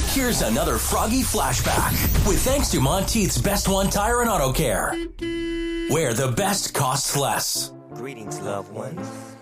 Here's another Froggy flashback with thanks to Monteith's Best One Tire and Auto Care, where the best costs less. Greetings, loved ones.